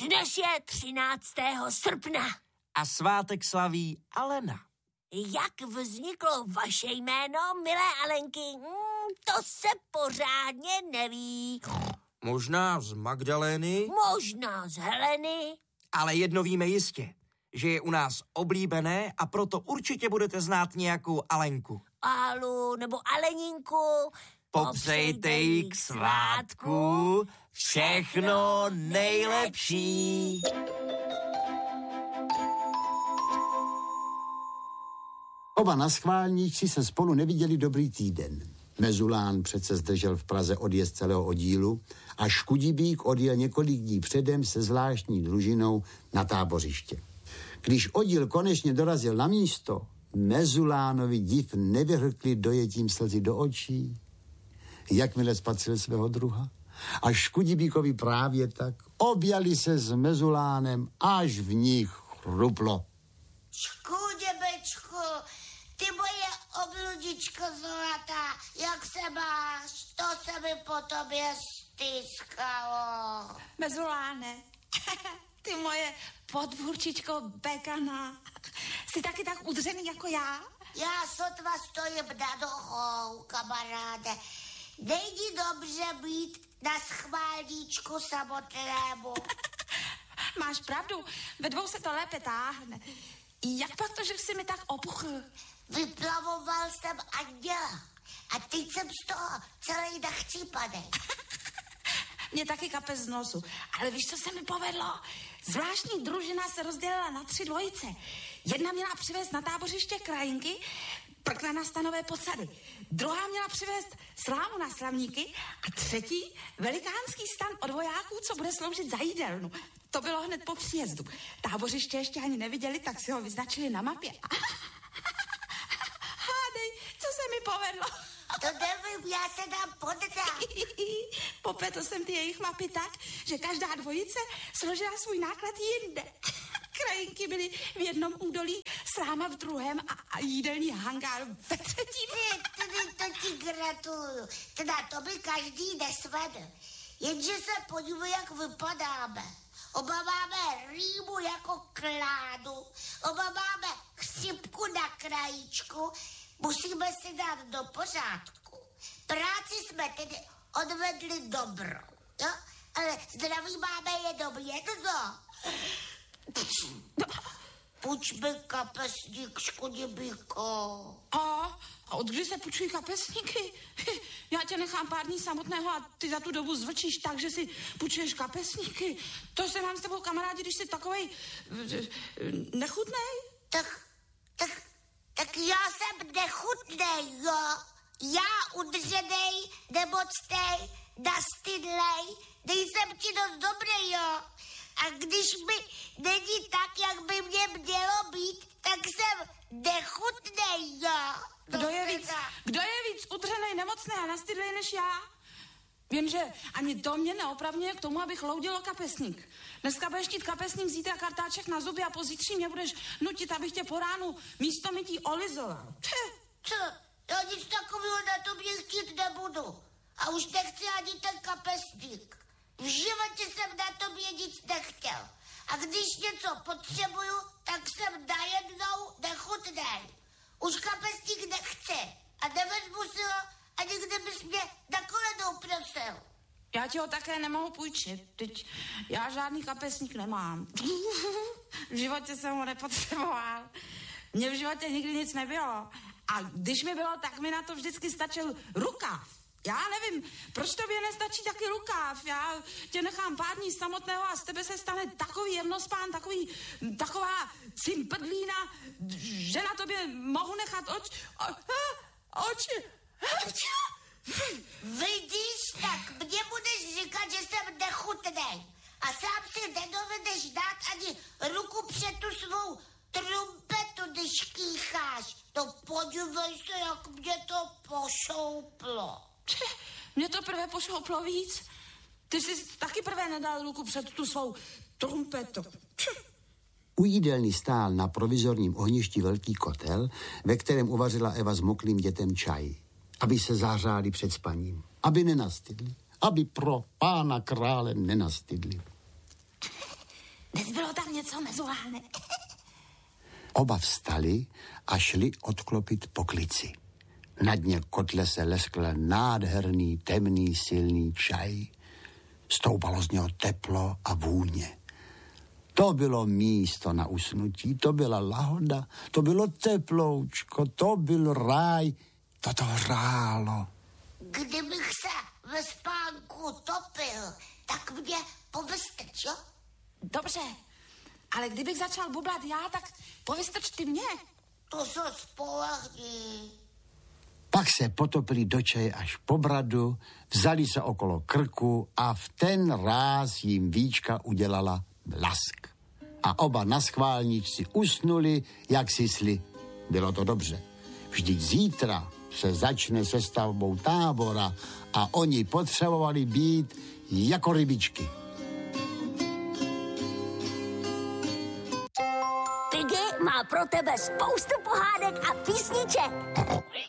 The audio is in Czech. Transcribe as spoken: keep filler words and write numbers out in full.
Dnes je třináctého srpna. A svátek slaví Alena. Jak vzniklo vaše jméno, milé Alenky? Hmm, to se pořádně neví. Možná z Magdalény? Možná z Heleny. Ale jedno víme jistě, že je u nás oblíbené a proto určitě budete znát nějakou Alenku. Alu nebo Aleninku. Popřejte jí k svátku všechno nejlepší. Oba naschválníci se spolu neviděli dobrý týden. Mezulán přece zdržel v Praze odjezd celého oddílu a Škudibík odjel několik dní předem se zvláštní družinou na tábořiště. Když oddíl konečně dorazil na místo, Mezulánovi div nevyhrkli dojetím slzy do očí, jakmile spatřil svého druha. A Škudibíkovi právě tak objali se s Mezulánem, až v nich chruplo. Škudibečku, ty moje obludičko zlatá, jak se máš? To se mi po tobě stýskalo. Mezuláne, ty moje podvůrčičko Bekana, jsi taky tak udřený jako já? Já sotva stojím na nohou, kamaráde. Není dobře být na schválníčku samotnému. Máš pravdu, ve dvou se to lépe táhne. Jak pak to, že jsi mi tak opuchl? Vyplavoval jsem anděla a teď jsem z toho celý nachcípanej. Mě taky kape z nosu, ale víš, co se mi povedlo? Zvláštní družina se rozdělila na tři dvojice. Jedna měla přivést na tábořiště krajinky, prkna na stanové podsady. Druhá měla přivést slámu na slavníky a třetí velikánský stan od vojáků, co bude sloužit za jídelnu. To bylo hned po příjezdu. Tábořiště ještě ani neviděli, tak si ho vyznačili na mapě. Hádej, co se mi povedlo? To nevím, já se dám poddám. Popletl jsem ty jejich mapy tak, že každá dvojice složila svůj náklad jinde. Krajinky byly v jednom údolí, sláma v druhém a, a jídelní hangár ve třetím. Ty, ty, to ti gratuluju. Teda to by každý nesvedl. Jenže se podívej, jak vypadáme. Oba máme rýmu jako kládu, oba máme chřipku na krajíčku, musíme si dát do pořádku. Práci jsme tedy odvedli dobrou, jo? Ale zdraví máme jenom jedno. Půjč mi kapesník, Škudibíko. A, a od kdy se půjčují kapesníky? Já tě nechám pár dní samotného a ty za tu dobu zvlčíš tak, že si půjčuješ kapesníky. To se mám s tebou, kamarádi, když jsi takovej nechutnej? Tak, tak, tak já jsem nechutnej, jo? Já udrženej, nemocnej, nastydlej, nejsem ti dost dobrý, jo? A když mi není tak, jak by mě mělo být, tak jsem nechutnej, jo? Kdo je víc, kdo je víc udřenej, nemocný a nastydlej než já? Jenže ani to mě neopravňuje k tomu, abych loudilo kapesník. Dneska budeš chtít kapesník, zítra kartáček na zuby a pozítří mě budeš nutit, abych tě po ránu místo mytí olizoval. Co? Já nic takového na to mě chtít nebudu. A už nechci ani ten kapesník. V životě jsem na tobě nic nechtěl. A když něco potřebuju, tak jsem najednou nechutnej. Už kapesník nechci. A nevezmu si ho, ani kdybys mě na kolenou prosil. Já ti ho také nemohu půjčit. Teď já žádný kapesník nemám. V životě jsem ho nepotřeboval. Mně v životě nikdy nic nebylo. A když mi bylo, tak mi na to vždycky stačil rukáv. Já nevím, proč tobě nestačí taky rukáv. Já tě nechám pár dní samotného a z tebe se stane takový jemnospán, takový, taková cimprdlína, že na tobě mohu nechat oč, o, o, oči. oči. Vidíš, tak mě budeš říkat, že jsem nechutnej. A sám si nedovedeš dát ani ruku před tu svou trumpetu, když kýcháš. No podívej se, jak mě to pošouplo. Mě to prvé pošouplo víc. Ty jsi taky prvé nedal ruku před tu svou trumpetu. U jídelny stál na provizorním ohništi velký kotel, ve kterém uvařila Eva s moklým dětem čaj, aby se zahřáli před spaním, aby nenastydli, aby pro pána krále nenastydli. Nezbylo tam něco, Mezuláne? Oba vstali a šli odklopit poklici. Na dně kotle se leskl nádherný, temný, silný čaj. Stoupalo z něho teplo a vůně. To bylo místo na usnutí, to byla lahoda, to bylo teploučko, to byl ráj, to to hrálo. Kdybych se ve spánku topil, tak mě povystrč, jo? Dobře, ale kdybych začal bublat já, tak povystrč ty mě. To se spolehni. Pak se potopili do čaje až po bradu, vzali se okolo krku a v ten ráz jim Víčka udělala blask. A oba na schválničci usnuli, jak sisli. Bylo to dobře. Vždyť zítra se začne se stavbou tábora a oni potřebovali být jako rybičky. Piggy má pro tebe spoustu pohádek a písniček.